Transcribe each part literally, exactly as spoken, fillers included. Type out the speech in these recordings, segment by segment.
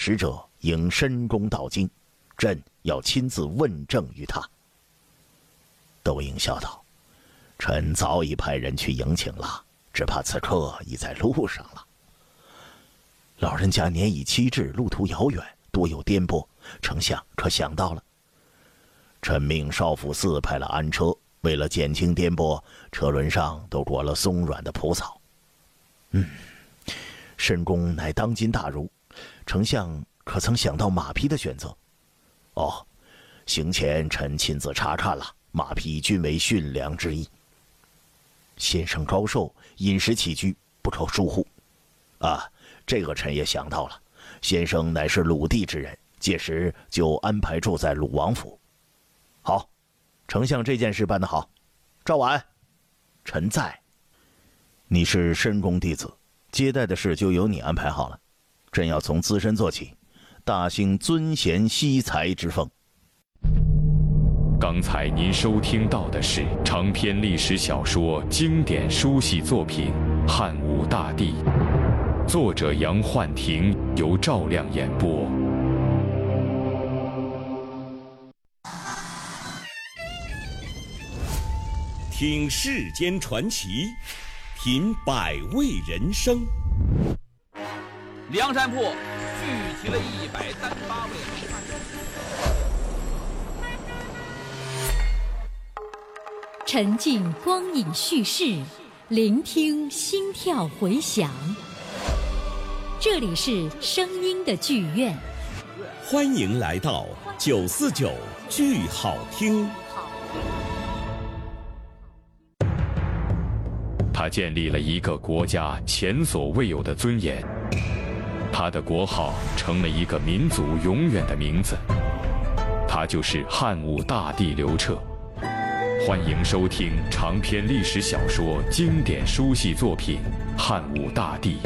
使者迎申公到京，朕要亲自问政于他。”窦婴笑道：“臣早已派人去迎请了，只怕此刻已在路上了。”老人家年已七至，路途遥远，多有颠簸，丞相可想到了？臣命少府司派了安车，为了减轻颠簸，车轮上都裹了松软的蒲草。嗯，申公乃当今大儒，丞相可曾想到马匹的选择？哦，行前臣亲自查看了，马匹均为驯良之意。先生高寿，饮食起居不可疏忽。啊，这个臣也想到了，先生乃是鲁地之人，届时就安排住在鲁王府。好，丞相这件事办得好。赵婉，臣在。你是申公弟子，接待的事就由你安排好了。朕要从自身做起，大兴尊贤惜才之风。 刚才您收听到的是长篇历史小说经典书系作品《汉武大帝》，作者杨焕廷，由赵亮演播。 听世间传奇，品百味人生。 梁山泊聚齐了一百三十八位好汉。 沉浸光影叙事，聆听心跳回响。这里是声音的剧院， 欢迎来到九四九剧好听。 他建立了一个国家前所未有的尊严，他的国号成了一个民族永远的名字，他就是汉武大帝刘彻。欢迎收听长篇历史小说经典书系作品《汉武大帝》。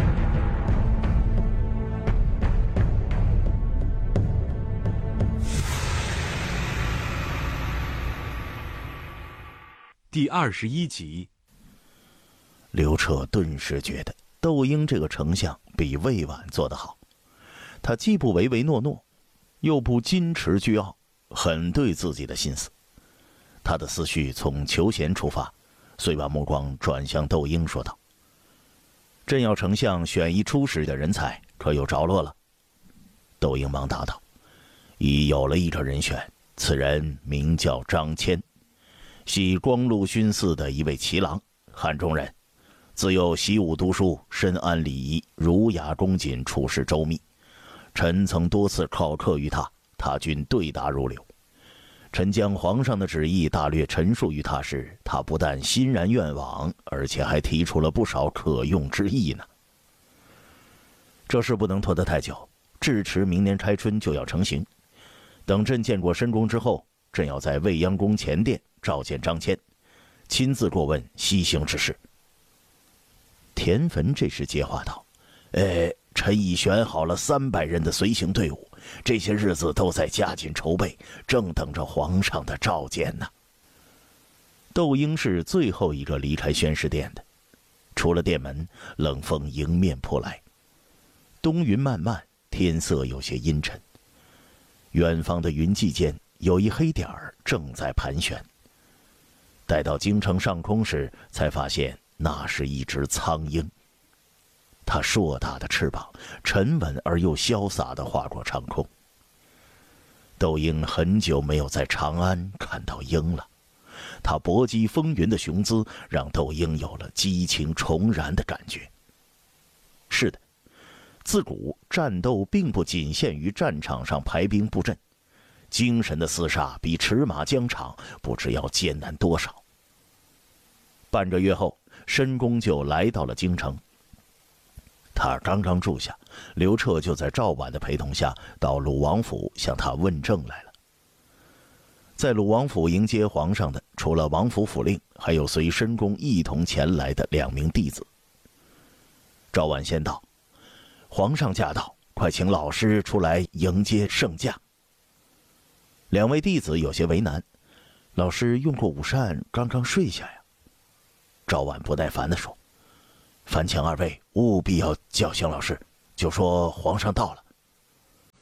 第二十一集。 刘彻顿时觉得窦婴这个丞相比魏婉做得好，他既不唯唯诺诺，又不矜持倨傲，很对自己的心思。他的思绪从求贤出发，遂把目光转向窦婴，说道：“朕要丞相选一出使的人才，可有着落了？”窦婴忙答道：“已有了一个人选，此人名叫张骞，系光禄勋寺的一位骑郎，汉中人。自幼习武读书，深谙礼仪，儒雅恭谨，处事周密。臣曾多次考课于他，他均对答如流。臣将皇上的旨意大略陈述于他时，他不但欣然愿往，而且还提出了不少可用之意呢。这事不能拖得太久，至迟明年开春就要成行。等朕见过申公之后，朕要在未央宫前殿召见张骞，亲自过问西行之事。”田汾这时接话道：“呃，臣已选好了三百人的随行队伍，这些日子都在加紧筹备，正等着皇上的召见呢。”窦婴是最后一个离开宣誓殿的，出了殿门，冷风迎面扑来，冬云漫漫，天色有些阴沉。远方的云际间有一黑点儿正在盘旋。待到京城上空时，才发现那是一只苍鹰，它硕大的翅膀沉稳而又潇洒地划过长空。窦婴很久没有在长安看到鹰了，它搏击风云的雄姿让窦婴有了激情重燃的感觉。是的，自古战斗并不仅限于战场上排兵布阵，精神的厮杀比驰马疆场不知要艰难多少。半个月后，申公就来到了京城。他刚刚住下，刘彻就在赵婉的陪同下到鲁王府向他问政来了。在鲁王府迎接皇上的，除了王府府令，还有随申公一同前来的两名弟子。赵婉先道：“皇上驾到，快请老师出来迎接圣驾。”两位弟子有些为难：“老师用过午膳，刚刚睡下呀。”赵婉不耐烦地说：“烦请二位务必要叫醒老师，就说皇上到了。”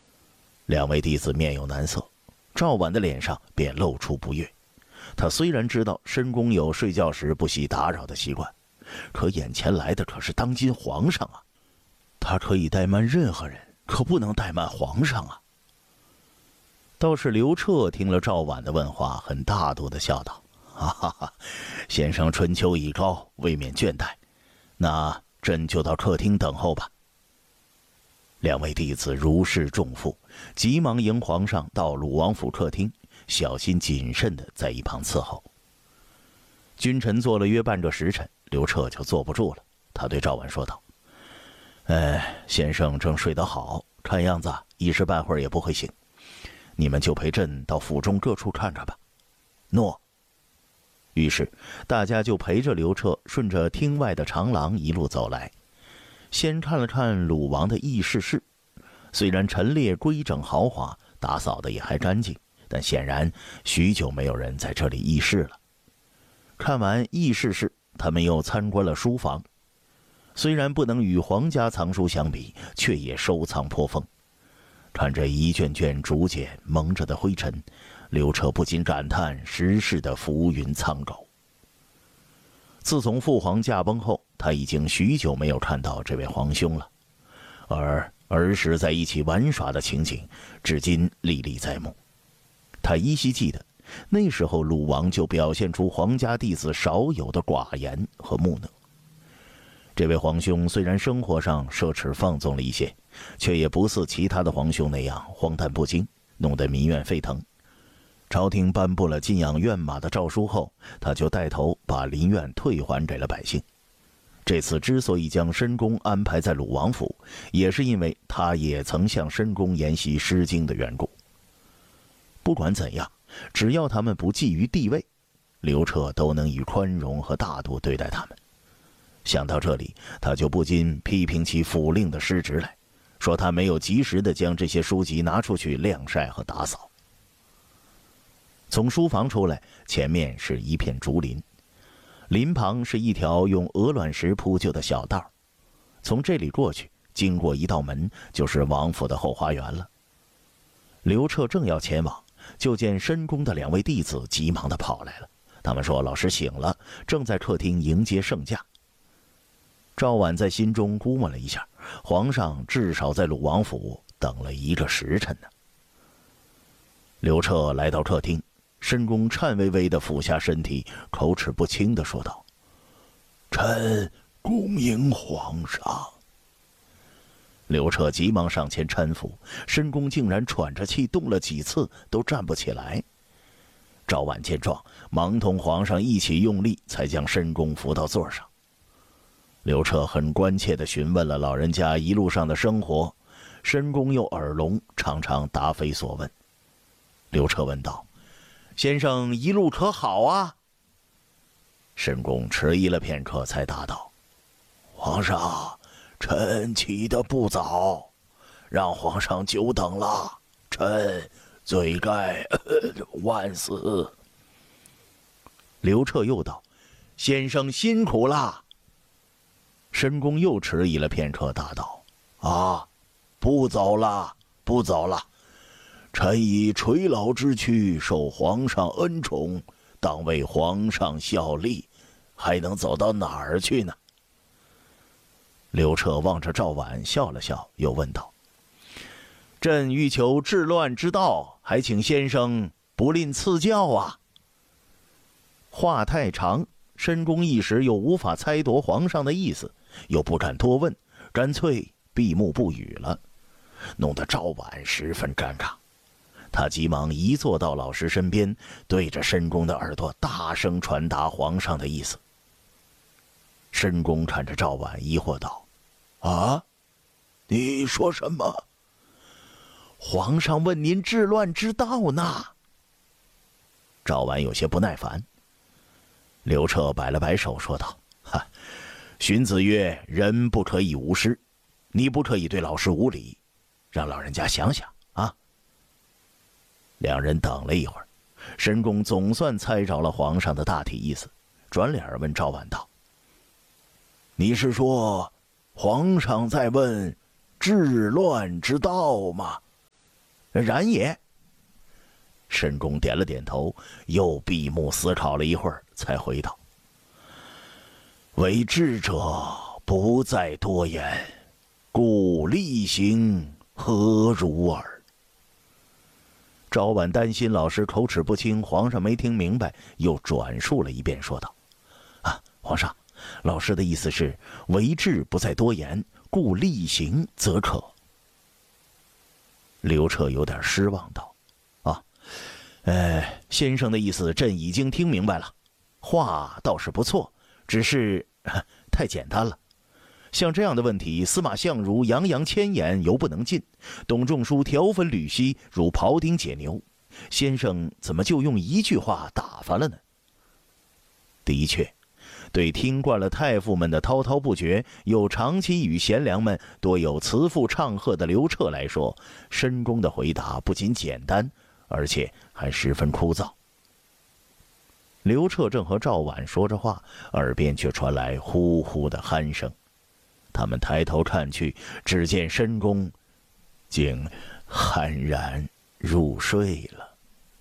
两位弟子面有难色，赵婉的脸上便露出不悦。他虽然知道申公有睡觉时不喜打扰的习惯，可眼前来的可是当今皇上啊，他可以怠慢任何人，可不能怠慢皇上啊。倒是刘彻听了赵婉的问话，很大度地笑道：“哈哈哈，先生春秋已高，未免倦怠，那朕就到客厅等候吧。”两位弟子如释重负，急忙迎皇上到鲁王府客厅，小心谨慎地在一旁伺候。君臣坐了约半个时辰，刘彻就坐不住了，他对赵婉说道：“哎，先生正睡得好，看样子一时半会儿也不会醒，你们就陪朕到府中各处看看吧。”诺。于是大家就陪着刘彻顺着厅外的长廊一路走来，先看了看鲁王的议事室，虽然陈列规整豪华，打扫的也还干净，但显然许久没有人在这里议事了。看完议事室，他们又参观了书房，虽然不能与皇家藏书相比，却也收藏颇丰。看着一卷卷竹简蒙着的灰尘，刘彻不禁感叹时世的浮云苍狗。自从父皇驾崩后，他已经许久没有看到这位皇兄了，而儿时在一起玩耍的情景至今历历在目。他依稀记得那时候鲁王就表现出皇家弟子少有的寡言和木讷。这位皇兄虽然生活上奢侈放纵了一些，却也不似其他的皇兄那样荒诞不经，弄得民怨沸腾。朝廷颁布了禁养院马的诏书后，他就带头把林院退还给了百姓。这次之所以将申公安排在鲁王府，也是因为他也曾向申公研习《诗经》的缘故。不管怎样，只要他们不觊觎地位，刘彻都能以宽容和大度对待他们。想到这里，他就不禁批评起府令的失职来，说他没有及时地将这些书籍拿出去晾晒和打扫。从书房出来，前面是一片竹林，林旁是一条用鹅卵石铺就的小道，从这里过去，经过一道门，就是王府的后花园了。刘彻正要前往，就见申公的两位弟子急忙地跑来了。他们说老师醒了，正在客厅迎接圣驾。赵婉在心中估摸了一下，皇上至少在鲁王府等了一个时辰呢。刘彻来到客厅，申公颤巍巍地俯下身体，口齿不清地说道：“臣恭迎皇上。”刘彻急忙上前搀扶，申公竟然喘着气动了几次都站不起来。赵婉见状，忙同皇上一起用力，才将申公扶到座上。刘彻很关切地询问了老人家一路上的生活，申公又耳聋，常常答非所问。刘彻问道：“先生一路可好啊？”申公迟疑了片刻，才答道：“皇上，臣起得不早，让皇上久等了，臣罪该万死。”刘彻又道：“先生辛苦了。”申公又迟疑了片刻，答道：“啊，不走了，不走了。臣以垂老之躯受皇上恩宠，当为皇上效力，还能走到哪儿去呢？”刘彻望着赵婉笑了笑，又问道：“朕欲求治乱之道，还请先生不吝赐教啊。”话太长，申公一时又无法猜度皇上的意思，又不敢多问，干脆闭目不语了，弄得赵婉十分尴尬。他急忙移坐到老师身边，对着申公的耳朵大声传达皇上的意思。申公看着赵婉，疑惑道：“啊，你说什么？皇上问您治乱之道呢？”赵婉有些不耐烦。刘彻摆了摆手，说道：“哈，荀子曰：人不可以无师，你不可以对老师无礼，让老人家想想啊。”两人等了一会儿，申公总算猜着了皇上的大体意思，转脸问赵婉道：“你是说皇上在问治乱之道吗？” 然也。申公点了点头，又闭目思考了一会儿，才回道：“为智者不在多言，故厉行何如耳？”赵婉担心老师口齿不清，皇上没听明白，又转述了一遍，说道：“啊，皇上，老师的意思是，为智不在多言，故厉行则可。”刘彻有点失望道：“啊，呃，先生的意思朕已经听明白了，话倒是不错，只是太简单了。像这样的问题，司马相如洋洋千言，犹不能尽；董仲舒条分缕析，如庖丁解牛。先生怎么就用一句话打发了呢？”的确，对听惯了太傅们的滔滔不绝，又长期与贤良们多有辞赋唱和的刘彻来说，申公的回答不仅简单，而且还十分枯燥。刘彻正和赵婉说着话，耳边却传来呼呼的鼾声。他们抬头看去，只见申公竟酣然入睡了。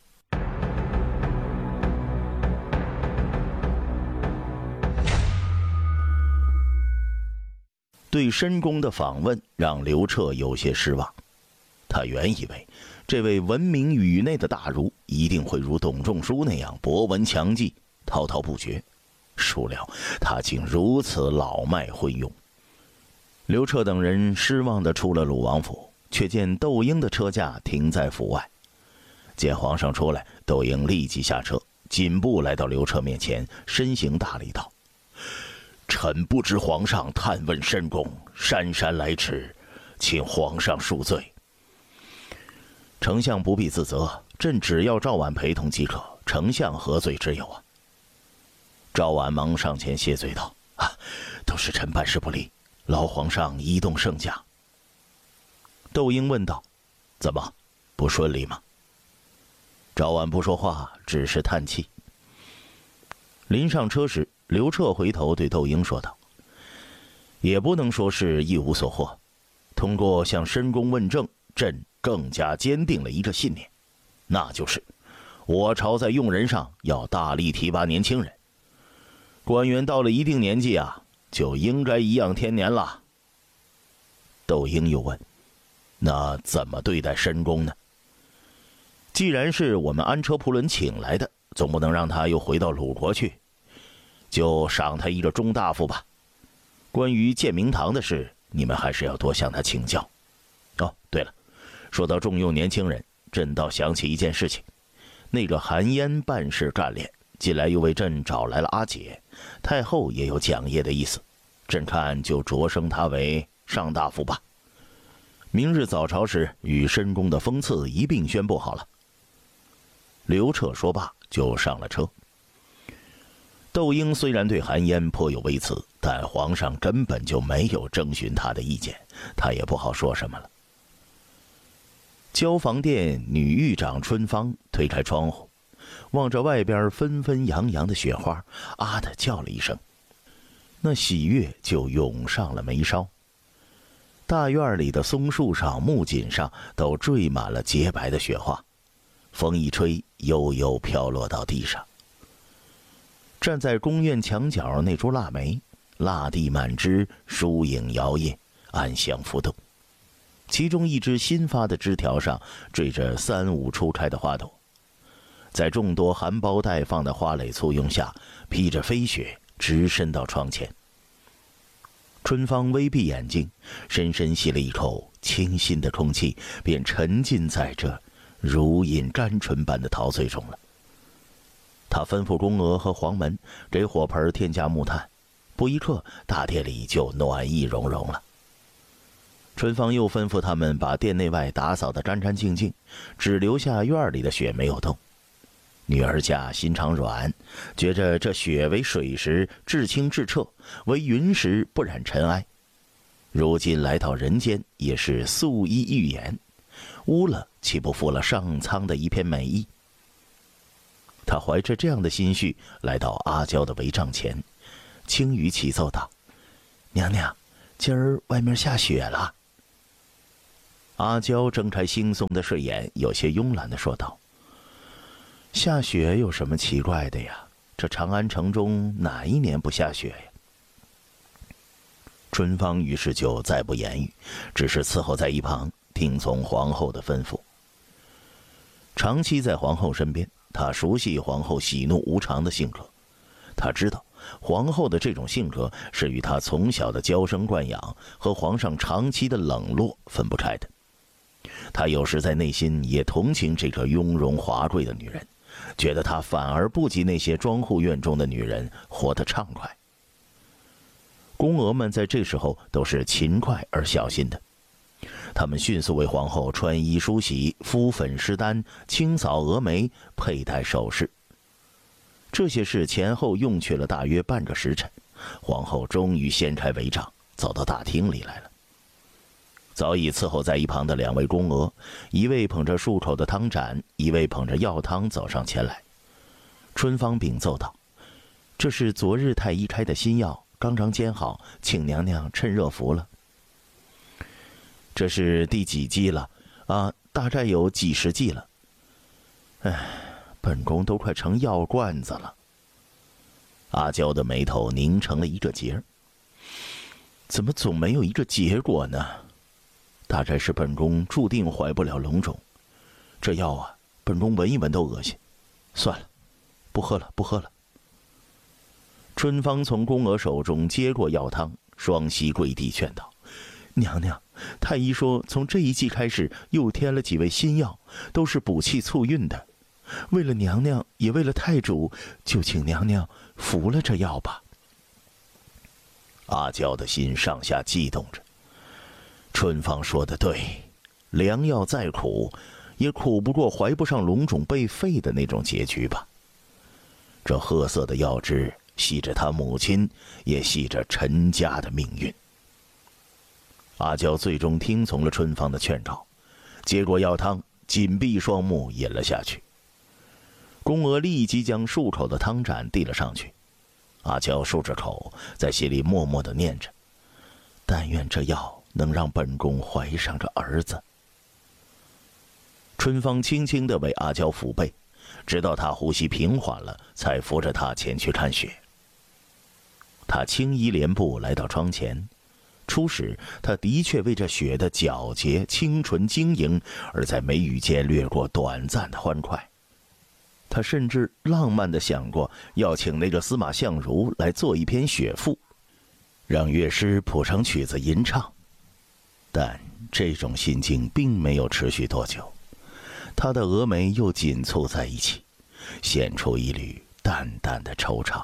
对申公的访问让刘彻有些失望，他原以为这位闻名宇内的大儒一定会如董仲舒那样博闻强记，滔滔不绝，孰料他竟如此老迈昏庸。刘彻等人失望地出了鲁王府，却见窦婴的车驾停在府外。见皇上出来，窦婴立即下车，紧步来到刘彻面前，身形大礼道：“臣不知皇上探问申公，姗姗来迟，请皇上恕罪。”丞相不必自责，朕只要赵婉陪同即可，丞相何罪之有啊？赵婉忙上前谢罪道：“啊，都是臣办事不力，劳皇上移动圣驾。”窦婴问道：“怎么，不顺利吗？”赵婉不说话，只是叹气。临上车时，刘彻回头对窦婴说道：“也不能说是一无所获，通过向申公问政，朕更加坚定了一个信念，那就是我朝在用人上要大力提拔年轻人。官员到了一定年纪啊，就应该颐养天年了。”窦婴又问：“那怎么对待申公呢？既然是我们安车仆人请来的，总不能让他又回到鲁国去，就赏他一个中大夫吧。关于建明堂的事，你们还是要多向他请教。哦，对了，说到重用年轻人，朕倒想起一件事情。那个韩嫣办事干练，近来又为朕找来了阿姐，太后也有奖业的意思，朕看就擢升他为上大夫吧。明日早朝时，与申公的封赐一并宣布好了。”刘彻说罢，就上了车。窦婴虽然对韩嫣颇有微词，但皇上根本就没有征询他的意见，他也不好说什么了。交房殿女狱长春芳推开窗户，望着外边纷纷扬扬的雪花，啊的叫了一声，那喜悦就涌上了眉梢。大院里的松树上、木槿上都缀满了洁白的雪花，风一吹，悠悠飘落到地上。站在宫院墙角那株腊梅，蜡地满枝，疏影摇曳，暗香浮动。其中一枝新发的枝条上缀着三五初开的花朵，在众多含苞待放的花蕾簇拥下，披着飞雪，直伸到窗前。春芳微闭眼睛，深深吸了一口清新的空气，便沉浸在这如饮甘醇般的陶醉中了。他吩咐宫娥和黄门给火盆添加木炭，不一刻，大殿里就暖意融融了。春芳又吩咐他们把殿内外打扫得干干净净，只留下院里的雪没有动。女儿家心肠软，觉着这雪为水时至清至澈，为云时不染尘埃。如今来到人间，也是素衣玉颜，污了岂不负了上苍的一片美意？他怀着这样的心绪来到阿娇的帷帐前，轻语启奏道：“娘娘，今儿外面下雪了。” 阿娇睁开惺忪的睡眼，有些慵懒地说道：“下雪有什么奇怪的呀？这长安城中哪一年不下雪呀？”春芳于是就再不言语，只是伺候在一旁，听从皇后的吩咐。长期在皇后身边，他熟悉皇后喜怒无常的性格，他知道皇后的这种性格是与他从小的娇生惯养和皇上长期的冷落分不开的。他有时在内心也同情这个雍容华贵的女人，觉得她反而不及那些庄户院中的女人活得畅快。宫娥们在这时候都是勤快而小心的，他们迅速为皇后穿衣梳洗、敷粉施丹、清扫蛾眉、佩戴首饰。这些事前后用去了大约半个时辰，皇后终于掀开帷帐，走到大厅里来了。早已伺候在一旁的两位宫娥，一位捧着漱口的汤盏，一位捧着药汤走上前来。春芳禀奏道：“这是昨日太医开的新药，刚刚煎好，请娘娘趁热服了。”“这是第几剂了？啊，大概有几十剂了。”“哎，本宫都快成药罐子了。”阿娇的眉头拧成了一个结儿。怎么总没有一个结果呢？大概是本宫注定怀不了龙种，这药啊，本宫闻一闻都恶心。算了，不喝了，不喝了。春芳从宫娥手中接过药汤，双膝跪地劝道：“娘娘，太医说从这一季开始又添了几味新药，都是补气促运的。为了娘娘，也为了太主，就请娘娘服了这药吧。”阿娇的心上下悸动着。春芳说的对，良药再苦，也苦不过怀不上龙种被废的那种结局吧。这褐色的药汁系着他母亲，也系着陈家的命运。阿娇最终听从了春芳的劝告，接过药汤，紧闭双目饮了下去。宫娥立即将漱口的汤盏递了上去，阿娇漱着口，在心里默默地念着：“但愿这药能让本宫怀上个儿子。”春芳轻轻地为阿娇抚背，直到她呼吸平缓了，才扶着她前去看雪。她轻衣莲步来到窗前，初时她的确为这雪的皎洁、清纯、晶莹而在眉宇间掠过短暂的欢快。她甚至浪漫地想过要请那个司马相如来做一篇雪赋，让乐师谱成曲子吟唱。但这种心境并没有持续多久，他的峨眉又紧蹙在一起，显出一缕淡淡的惆怅。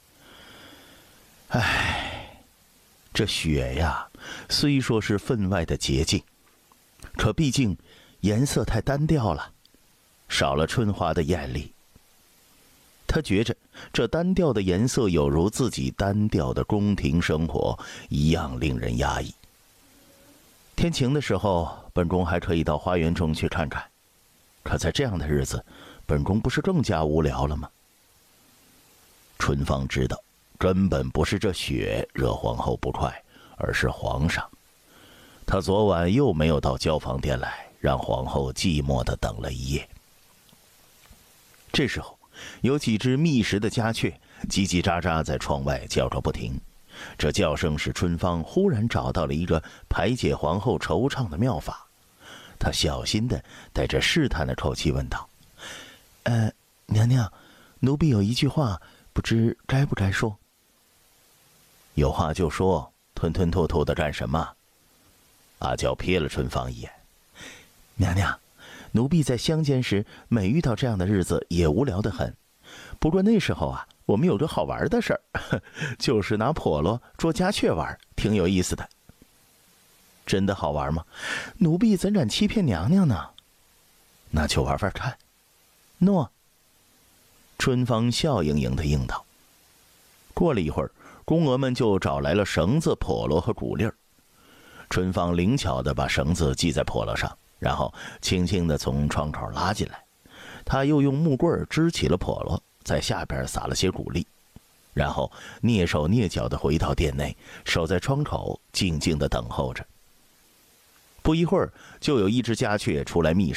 唉，这雪呀，虽说是分外的洁净，可毕竟颜色太单调了，少了春花的艳丽。他觉着这单调的颜色有如自己单调的宫廷生活一样令人压抑。天晴的时候，本宫还可以到花园中去看看，可在这样的日子，本宫不是更加无聊了吗？春芳知道，根本不是这雪惹皇后不快，而是皇上。他昨晚又没有到交房殿来，让皇后寂寞地等了一夜。这时候，有几只觅食的家雀叽叽喳喳在窗外叫个不停。这叫声使春芳忽然找到了一个排解皇后惆怅的妙法。她小心地带着试探的口气问道：“呃，娘娘，奴婢有一句话，不知该不该说？”“有话就说，吞吞吐吐的干什么？”阿娇瞥了春芳一眼：“娘娘，奴婢在乡间时，每遇到这样的日子也无聊得很。不过那时候啊，我们有个好玩的事儿，就是拿笸箩捉家雀玩，挺有意思的。”“真的好玩吗？奴婢怎敢欺骗娘娘呢？”“那就玩玩看。”“诺。”春芳笑盈盈地应道。过了一会儿，宫娥们就找来了绳子、笸箩和鼓粒儿。春芳灵巧地把绳子系在笸箩上，然后轻轻地从窗口拉进来。她又用木棍支起了笸箩，在下边撒了些谷粒，然后蹑手蹑脚地回到殿内，守在窗口，静静地等候着。 不一会儿，就有一只家雀出来觅食。